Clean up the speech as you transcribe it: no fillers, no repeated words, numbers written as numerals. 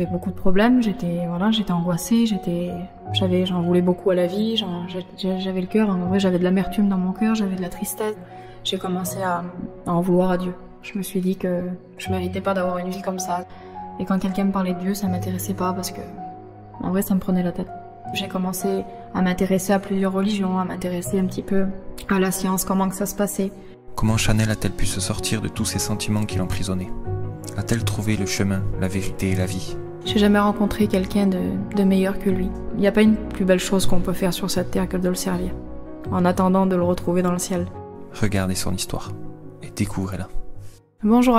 beaucoup de problèmes, j'étais angoissée, j'en voulais beaucoup à la vie, j'avais le cœur, en vrai j'avais de l'amertume dans mon cœur, j'avais de la tristesse. J'ai commencé à en vouloir à Dieu. Je me suis dit que je méritais pas d'avoir une vie comme ça. Et quand quelqu'un me parlait de Dieu, ça m'intéressait pas parce que, en vrai, ça me prenait la tête. J'ai commencé à m'intéresser à plusieurs religions, à m'intéresser un petit peu à la science, comment que ça se passait. Comment Chanel a-t-elle pu se sortir de tous ces sentiments qui l'emprisonnaient? A-t-elle trouvé le chemin, la vérité et la vie? J'ai jamais rencontré quelqu'un de meilleur que lui. Il n'y a pas une plus belle chose qu'on peut faire sur cette terre que de le servir, en attendant de le retrouver dans le ciel. Regardez son histoire et découvrez-la. Bonjour.